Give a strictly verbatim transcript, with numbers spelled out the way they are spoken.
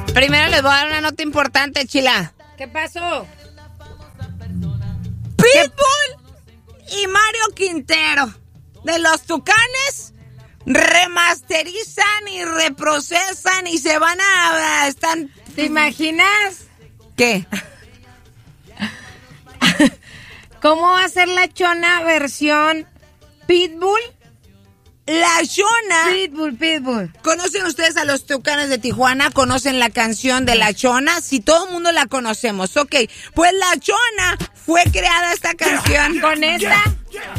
Primero les voy a dar una nota importante, Chila. ¿Qué pasó? Pitbull y Mario Quintero de los Tucanes remasterizan y reprocesan y se van a... están... ¿Te imaginas? ¿Qué? ¿Cómo va a ser la Chona versión Pitbull? La Chona. Pitbull, Pitbull. ¿Conocen ustedes a los Tucanes de Tijuana? ¿Conocen la canción de La Chona? Sí, todo el mundo la conocemos. Ok, pues La Chona fue creada esta canción. ¿Con esta?